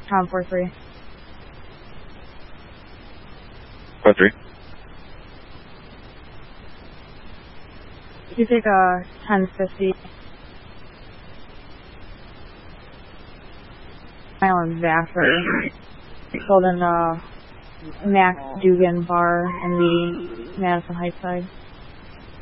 Tom 43. 43. You take a 1050. Island Zaffer. Sold in Max Dugan Bar in the Madison Heights side.